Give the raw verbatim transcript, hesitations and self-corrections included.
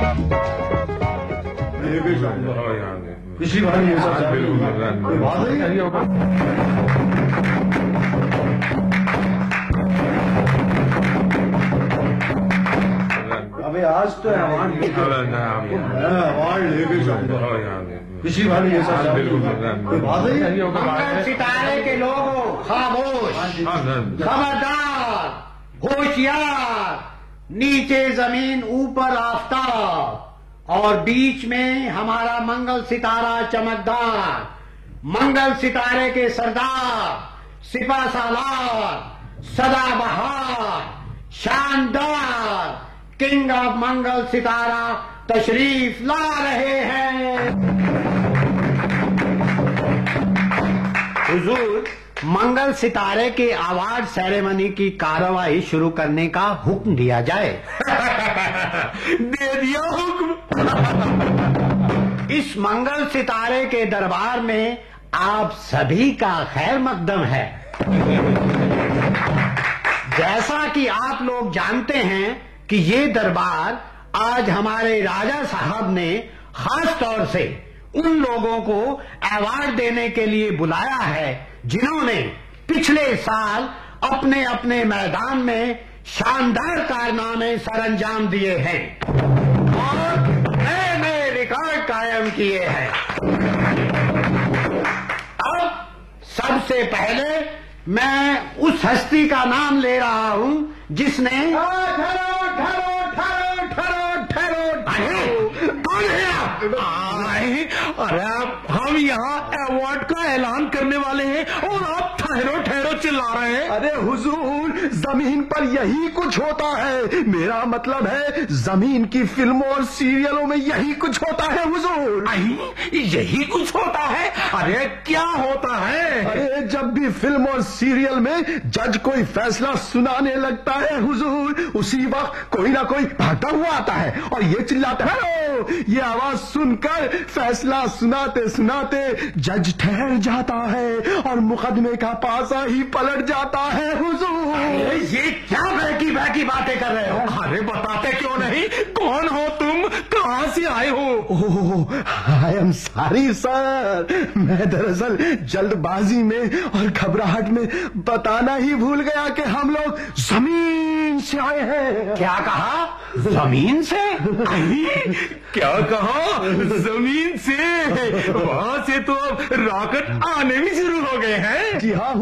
पिछली बार ये सब कोई बात नहीं। अबे आज तो अवार्ड लेके पिछली बार ये सब कोई बात नहीं। मंगल सितारे के लोगों खामोश, खबरदार, होशियार, नीचे जमीन ऊपर आफ्ताब और बीच में हमारा मंगल सितारा चमकदार। मंगल सितारे के सरदार सिपा सालार सदाबहार शानदार किंग ऑफ मंगल सितारा तशरीफ ला रहे हैं। हुजूर, मंगल सितारे के अवार्ड सेरेमनी की कार्यवाही शुरू करने का हुक्म दिया जाए। दे दिया हुक्म। इस मंगल सितारे के दरबार में आप सभी का खैर मकदम है। जैसा कि आप लोग जानते हैं कि ये दरबार आज हमारे राजा साहब ने खास तौर से उन लोगों को अवार्ड देने के लिए बुलाया है जिन्होंने पिछले साल अपने अपने मैदान में शानदार कारनामे सरअंजाम दिए हैं और नए नए रिकॉर्ड कायम किए हैं। अब सबसे पहले मैं उस हस्ती का नाम ले रहा हूं जिसने ठहरो ठहरो ठहरो ठहरो ठहरो कौन है आप? अरे हम यहाँ अवार्ड का ऐलान करने वाले हैं और आप ठहरो ठहरो चिल्ला रहे हैं। अरे हुजूर, जमीन पर यही कुछ होता है। मेरा मतलब है जमीन की फिल्मों और सीरियलों में यही कुछ होता है हुजूर। यही कुछ होता है? अरे क्या होता है? अरे जब भी फिल्म और सीरियल में जज कोई फैसला सुनाने लगता है हुजूर, उसी वक्त कोई ना कोई भागता हुआ आता है और ये चिल्लाता है। ये आवाज सुनकर फैसला सुनाते सुनाते जज ठहर जाता है और मुकदमे का पासा ही पलट जाता है हुजूर। ये क्या बहकी बहकी बातें कर रहे हो? अरे बताते क्यों नहीं? कौन हो तुम? कहाँ से आए हो? ओह, आई एम सॉरी सर, मैं दरअसल जल्दबाजी में और घबराहट में बताना ही भूल गया कि हम लोग जमीन से आए हैं। क्या कहा? जमीन से? क्या कहा? जमीन से? वहाँ से तो अब रॉकेट आने भी शुरू हो गए हैं। जी हाँ